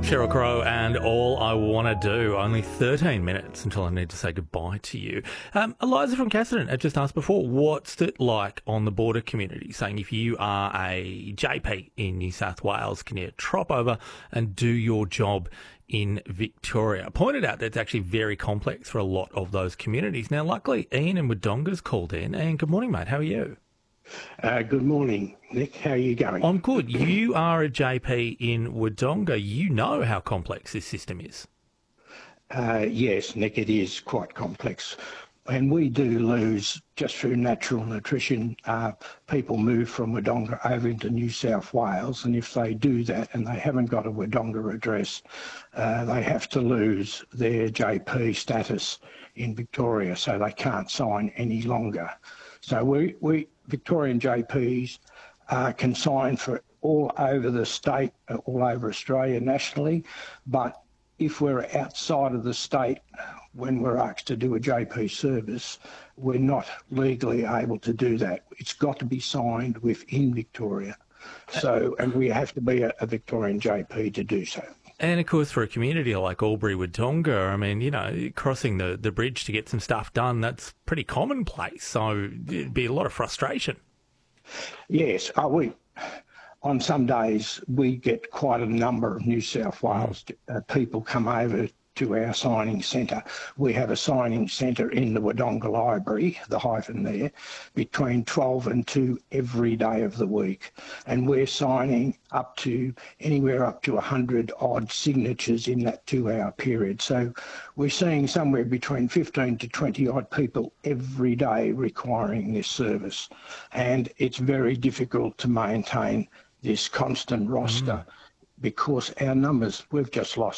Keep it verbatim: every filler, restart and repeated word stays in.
Sheryl Crow and All I Wanna Do. Only thirteen minutes until I need to say goodbye to you. Um, Eliza from Casterton had just asked before, what's it like on the border community? Saying if you are a J P in New South Wales, can you trop over and do your job in Victoria? I pointed out that it's actually very complex for a lot of those communities. Now, luckily, Ian in Wodonga's called in. And good morning, mate. How are you? Uh, good morning, Nick. How are you going? I'm good. You are a J P in Wodonga. You know how complex this system is. Uh, yes, Nick, it is quite complex. And we do lose, just through natural attrition, uh, people move from Wodonga over into New South Wales. And if they do that and they haven't got a Wodonga address, uh, they have to lose their J P status in Victoria, so they can't sign any longer. So we, we Victorian J Ps uh, can sign for all over the state, uh, all over Australia nationally, but if we're outside of the state, when we're asked to do a J P service, we're not legally able to do that. It's got to be signed within Victoria. So, and we have to be a, a Victorian J P to do so. And, of course, for a community like Albury Wodonga, I mean, you know, crossing the, the bridge to get some stuff done, that's pretty commonplace. So it'd be a lot of frustration. Yes. Uh, we, on some days, we get quite a number of New South Wales uh, people come over to our signing centre. We have a signing centre in the Wodonga Library, the hyphen there, between twelve and two every day of the week. And we're signing up to anywhere up to one hundred odd signatures in that two-hour period. So we're seeing somewhere between fifteen to twenty odd people every day requiring this service. And it's very difficult to maintain this constant roster. Mm. Because our numbers, we've just lost